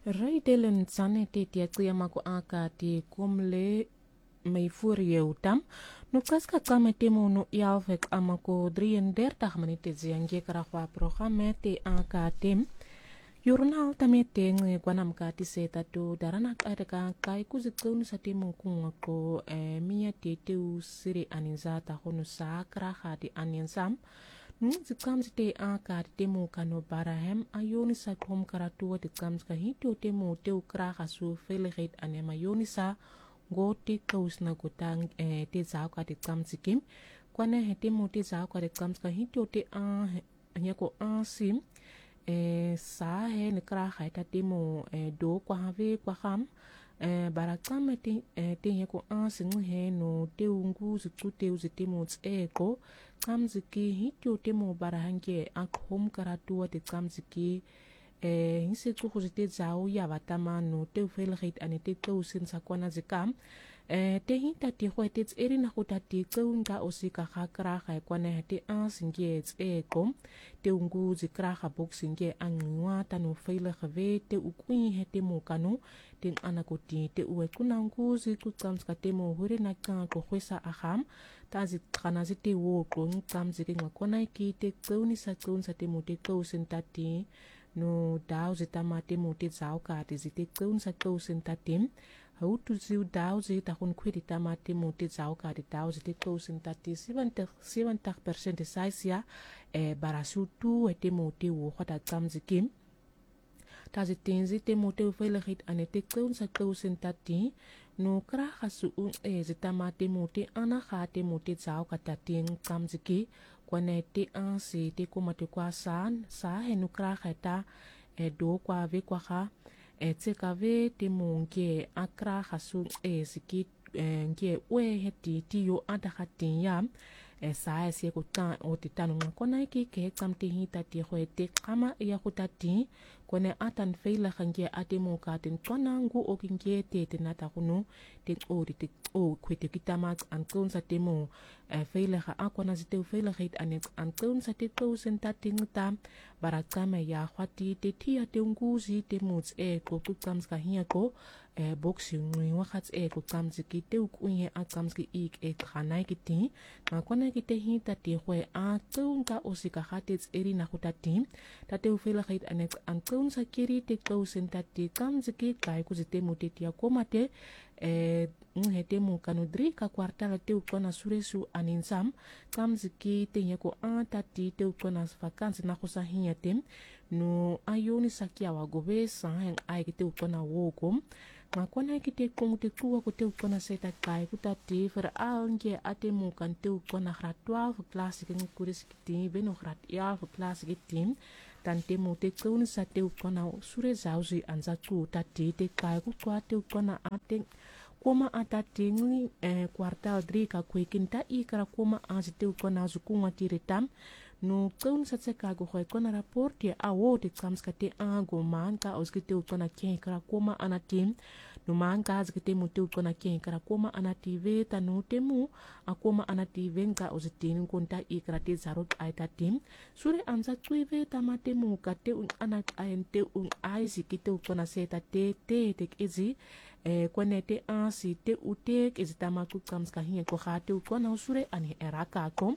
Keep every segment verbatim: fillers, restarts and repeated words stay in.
Raidelen tsane te tia tia mako aka te kumle mai furieutam. No kaska kame te mono ialvek amako drieëndertig minute ziange kara programme te aka tem. Jurnal tame te nge kwanam ka ti seta to darana ada ka kai kuzikun sa te mo ko eh, mia te te usiri aninzata hono sakra hadi aninsam. Nzi kams te aka te mo kano barahem ayoni sa kom karatua te kams ka hito te mo te ukra hasu feligheid anema yoni sa go te kaus na gotang eh, te zao ka te kams kim kwane he te mo te zao ka te kams ka hito te a nyako ansim eh, sa he ne kra haita te mo eh, do kwa have kwa ham eh, barakame te eh, te nyako ansim he no te ungu zitu te uzite mo tseko kamziki hityo te mo barahange akhom karatua te kamziki eh hinse tsugo te zao ya batama no te veligheid ane te tousin sa kwana zikam eh te hinta te ho te eri na go te tsunga osika ga kra ga kwana te ansinge e kom te ungu zikra ga boxinge angwa tano veilige we te ukui he te mo kanu te anakoti te uwe kuna nguzi ku tsamska te mo hore na ka ko khwesa aham tazi kana zite wo ko tsamzi ke ngakona ki te tsuni sa tsun sa te mo te tousin tati no dau zita mate mo te zao ka te zite tsun sa tousin tatim hau tu ziu dau zita hun kwiri ta mate mo te zao ka te dau zite tousin tati seventy percent saisia e barasu tu e te mo te wo khata tsamzi kim tazi tenzi te mo te veiligheid ane te tsun sa tousin tati no kra hasu un e zita mate mo te ana ga te mo te zao ka tating tsamzi ki kwane te ansi te komate kwa san sa he no kra khata e do kwa ve kwa ha e te ka ve te monge akra hasu e siki nge we he ti ti yo ada khatin yam e sa e se ko ta o te tanu kona ki ke kam te hita te ho te kama ya ko tati kone atan feila khange ate mo ka ten tona ngu o kinge te te nata kuno te o te o kwete kitama an konsa te mo e feila ga akona zite feila gait ane an konsa te to senta tingta barakame ya khwati te tia te nguzi te muts e ko ku kams ka hia ko e boxing nui wakats e ko kams ki te ukunye a kams ki ik e khanai ki ti na kona ki te hita te hwe a tunga osika hatets eri na hutati ta te feila gait ane an konsa kiri te to senta te kams ki kai ku zite mo te tia komate e he te mo kanudri ka kwartala te ukona suresu aninsam kamziki te yako antati te ukona vakansi na kosa hinya tem no ayoni sakia wa gobe sa hen ai ki te ukona wokom ma kona ki te kong te kuwa ko te ukona seta kai kuta te fer aunge ate mo kan te ukona gra twaalf klase ki kuris ki te beno gra twaalf klase ki tim tan te mo te kong sa te ukona sure zauzi anza tu ta te te kai ku kwa te ukona ate koma atatingi eh, kwartal dri ka kwekinta i kara koma azite ukona zukunga tiritam no kaun sa tseka go khoy kona rapport ya awo te kams ka te ango manka oskite ukona ken kara koma anatim no manka azkite mutu ukona ken kara koma anative tanu temu akoma anative nga ozitin konta i kara te zarot aitatim sure anza tuive tamate mu ka te un anak aente un aisi kite ukona seta te te te ezi e kone te ansi te utek ezitama ku kams ka hiya ko khate u kona usure ani eraka kom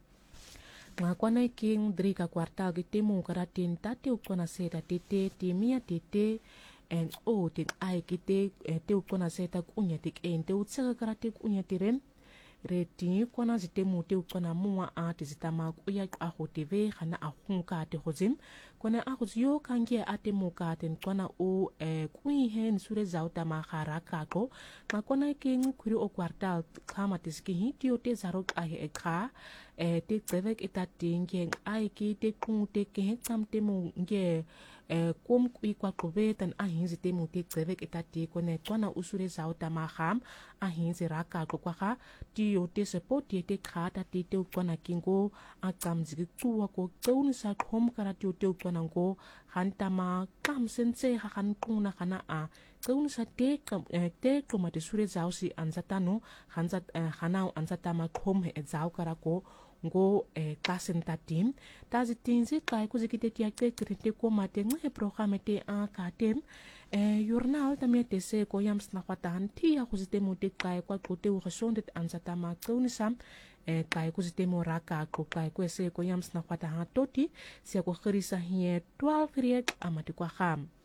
nga kona king drika kwarta ge te mo kara tin tate u kona seta te te te mia te te en o te ai ki te te u kona seta kunya te en te utsaka kara te kunya te ren reti kona zite mo te u kona mua a te zitama ku ya a ho te ve khana a hunka te hozim kona a yo kange ate mo ka ten kona o e kui hen sure zauta ma haraka ko ma kona king kuri o kwartal kama te ski hitio te zarok a he kha e te tsevek eta tinge ai ki te kun te ke kam te mo nge e kom kui kwa kovetan a hinzi te mo te tsevek eta te kone kona usure zauta ma ham a hinzi raka ko kwa kha ti yo te support te te kha ta te te kona kingo a kam zgi tuwa ko tsauni sa khom kara te te kona ngo hantama kam sense ha han kuna kana a tsauni sa te kam te kuma te sure zausi anzatano hanzat hanau anzatama khom he zau kara ko ngo eh, kasen tatim tazi tinzi kai kuzikite tia krite ko mate nge programe te a katem eh journal tamia te se ko yam sna kwatan tia kuzite mute kai kwa kote u gesonde ansata ma kounisam eh kai kuzite moraka ko kai ko se ko yam sna kwatan toti se ko khrisa hie twaalf riek amati kwa kham